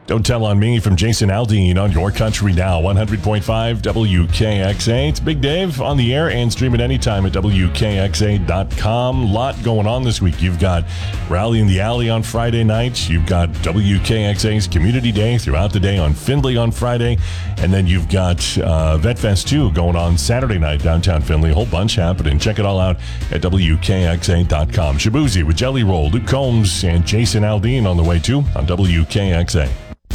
Don't Tell on Me from Jason Aldean on Your Country Now, 100.5 WKXA. It's Big Dave on the air and stream it anytime at WKXA.com. Lot going on this week. You've got Rally in the Alley on Friday night. You've got WKXA's Community Day throughout the day on Findlay on Friday. And then you've got Vet Fest 2 going on Saturday night downtown Findlay. A whole bunch happening. Check it all out at WKXA.com. Shabuzi with Jelly Roll, Luke Combs, and Jason Aldean on the way too on WKXA.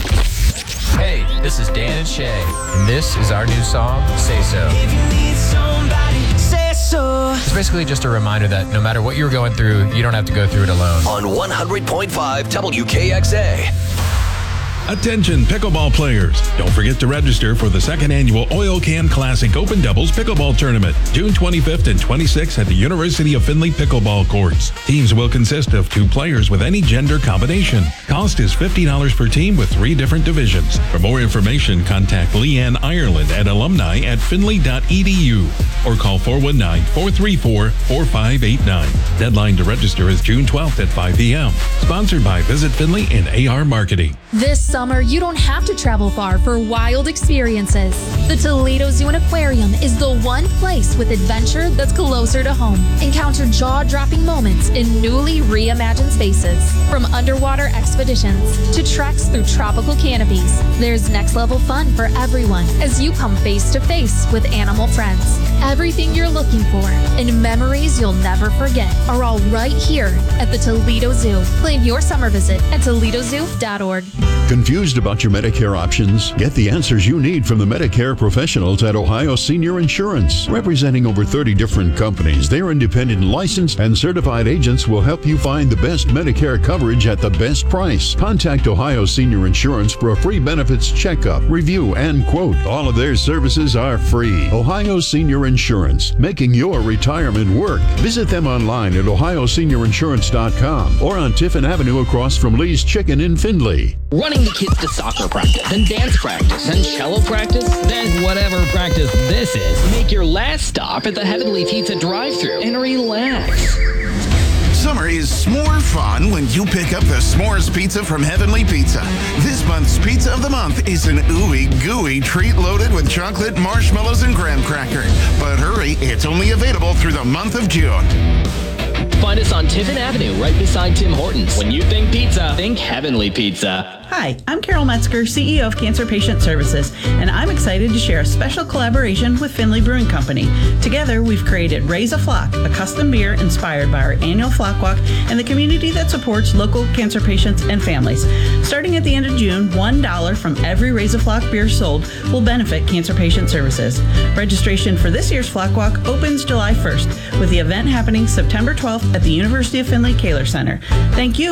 Hey, this is Dan and Shay, and this is our new song, Say So. If you need somebody, say so. It's basically just a reminder that no matter what you're going through, you don't have to go through it alone. On 100.5 WKXA. Attention pickleball players. Don't forget to register for the second annual Oil Can Classic Open Doubles Pickleball Tournament, June 25th and 26th at the University of Findlay Pickleball Courts. Teams will consist of 2 players with any gender combination. Cost is $50 per team with 3 different divisions. For more information, contact Leanne Ireland at alumni@findlay.edu or call 419-434-4589. Deadline to register is June 12th at 5 p.m. Sponsored by Visit Findlay and AR Marketing. This summer, you don't have to travel far for wild experiences. The Toledo Zoo and Aquarium is the one place with adventure that's closer to home. Encounter jaw-dropping moments in newly reimagined spaces. From underwater expeditions to treks through tropical canopies, there's next-level fun for everyone as you come face-to-face with animal friends. Everything you're looking for and memories you'll never forget are all right here at the Toledo Zoo. Plan your summer visit at toledozoo.org. Confused about your Medicare options? Get the answers you need from the Medicare professionals at Ohio Senior Insurance. Representing over 30 different companies, their independent licensed and certified agents will help you find the best Medicare coverage at the best price. Contact Ohio Senior Insurance for a free benefits checkup, review, and quote. All of their services are free. Ohio Senior Insurance, making your retirement work. Visit them online at ohioseniorinsurance.com or on Tiffin Avenue across from Lee's Chicken in Findlay. Running the kids to soccer practice, and dance practice, and cello practice, then whatever practice this is, make your last stop at the Heavenly Pizza drive-thru and relax. Summer is s'more fun when you pick up the s'mores pizza from Heavenly Pizza. This month's Pizza of the Month is an ooey gooey treat loaded with chocolate, marshmallows, and graham cracker. But hurry, it's only available through the month of June. Find us on Tiffin Avenue, right beside Tim Hortons. When you think pizza, think Heavenly Pizza. Hi, I'm Carol Metzger, CEO of Cancer Patient Services, and I'm excited to share a special collaboration with Findlay Brewing Company. Together, we've created Raise a Flock, a custom beer inspired by our annual Flock Walk and the community that supports local cancer patients and families. Starting at the end of June, $1 from every Raise a Flock beer sold will benefit Cancer Patient Services. Registration for this year's Flock Walk opens July 1st, with the event happening September 12th at the University of Findlay Kaler Center. Thank you.